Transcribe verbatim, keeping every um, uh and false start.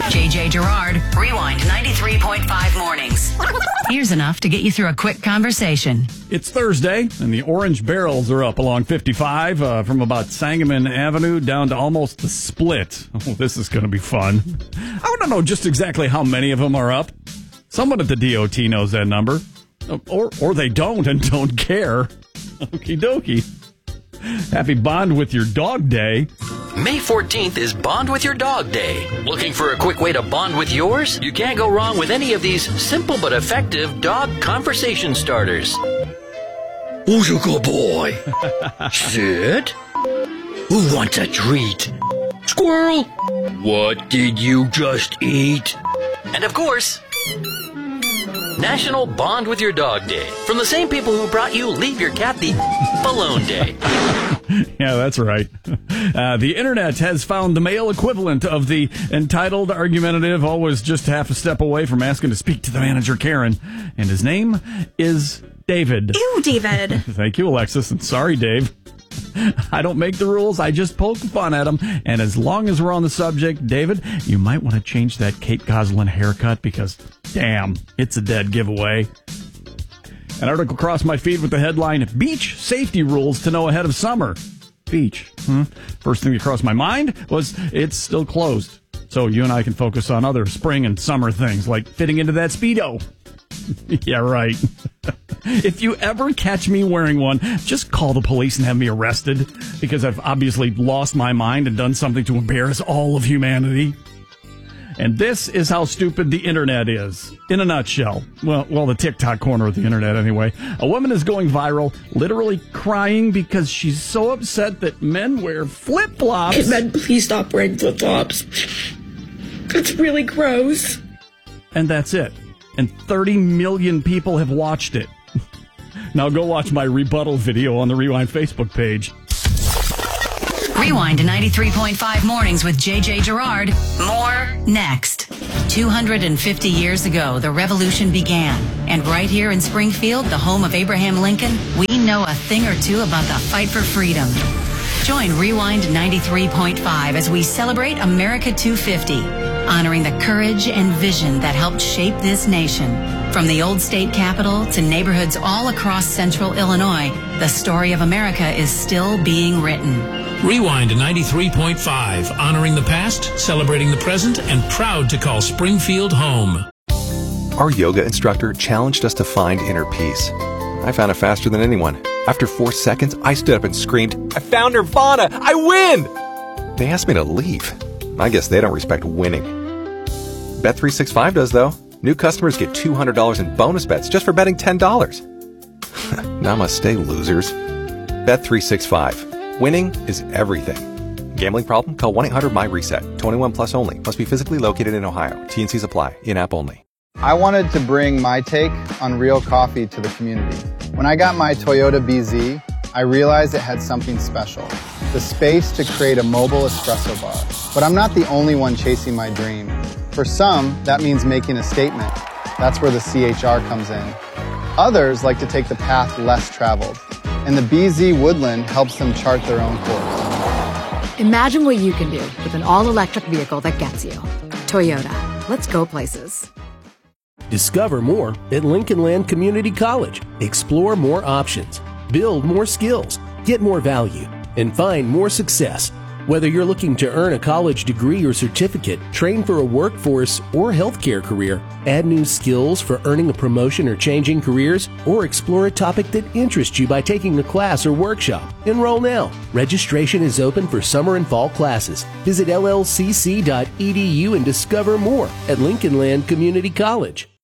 J J Gerard, Rewind ninety-three point five mornings. Here's enough to get you through a quick conversation. It's Thursday, and the orange barrels are up along fifty-five uh, from about Sangamon Avenue down to almost the Split. Oh, this is going to be fun. I don't know just exactly how many of them are up. Someone at the D O T knows that number. Or, or they don't and don't care. Okie dokie. Happy Bond with Your Dog Day. May fourteenth is Bond with Your Dog Day. Looking for a quick way to bond with yours? You can't go wrong with any of these simple but effective dog conversation starters. Who's a good boy? Sit. Who wants a treat? Squirrel. What did you just eat? And of course, National Bond with Your Dog Day. From the same people who brought you Leave Your Cat the Alone Day. Yeah, that's right. Uh, the internet has found the male equivalent of the entitled, argumentative, always just half a step away from asking to speak to the manager, Karen. And his name is David. Ew, David. Thank you, Alexis. And sorry, Dave. I don't make the rules. I just poke fun at them. And as long as we're on the subject, David, you might want to change that Kate Gosselin haircut because, damn, it's a dead giveaway. An article crossed my feed with the headline, Beach Safety Rules to Know Ahead of Summer. Beach. Hmm? First thing that crossed my mind was it's still closed. So you and I can focus on other spring and summer things like fitting into that Speedo. Yeah, right. If you ever catch me wearing one, just call the police and have me arrested because I've obviously lost my mind and done something to embarrass all of humanity. And this is how stupid the internet is. In a nutshell. Well, well, the TikTok corner of the internet anyway. A woman is going viral, literally crying because she's so upset that men wear flip-flops. Hey, men, please stop wearing flip-flops. It's really gross. And that's it. And thirty million people have watched it. Now go watch my rebuttal video on the Rewind Facebook page. Rewind to ninety-three point five mornings with J J Gerard. More next. two hundred fifty years ago, the revolution began. And right here in Springfield, the home of Abraham Lincoln, we know a thing or two about the fight for freedom. Join Rewind ninety-three point five as we celebrate America two fifty, honoring the courage and vision that helped shape this nation. From the old state capitol to neighborhoods all across central Illinois, the story of America is still being written. Rewind to ninety-three point five, honoring the past, celebrating the present, and proud to call Springfield home. Our yoga instructor challenged us to find inner peace. I found it faster than anyone. After four seconds, I stood up and screamed, I found Nirvana! I win! They asked me to leave. I guess they don't respect winning. Bet three sixty-five does, though. New customers get two hundred dollars in bonus bets just for betting ten dollars. Namaste, losers. Bet three sixty-five. Winning is everything. Gambling problem? Call one eight hundred my reset. twenty-one plus only. Must be physically located in Ohio. T N Cs apply. In-app only. I wanted to bring my take on real coffee to the community. When I got my Toyota B Z, I realized it had something special. The space to create a mobile espresso bar. But I'm not the only one chasing my dream. For some, that means making a statement. That's where the C H R comes in. Others like to take the path less traveled. And the B Z Woodland helps them chart their own course. Imagine what you can do with an all-electric vehicle that gets you. Toyota. Let's go places. Discover more at Lincoln Land Community College. Explore more options, build more skills, get more value, and find more success. Whether you're looking to earn a college degree or certificate, train for a workforce or healthcare career, add new skills for earning a promotion or changing careers, or explore a topic that interests you by taking a class or workshop, enroll now. Registration is open for summer and fall classes. Visit L L C C dot E D U and discover more at Lincoln Land Community College.